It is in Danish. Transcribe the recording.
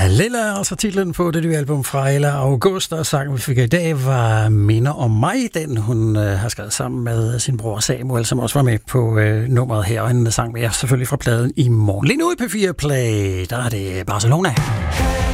Lilla, altså titlen på det nye album fra Ella August, og sangen vi fik i dag var Minder om mig. Den hun har skrevet sammen med sin bror Samuel, som også var med på nummeret her, og en sang med selvfølgelig fra pladen i morgen. Lige nu i P4 Play, der er det Barcelona.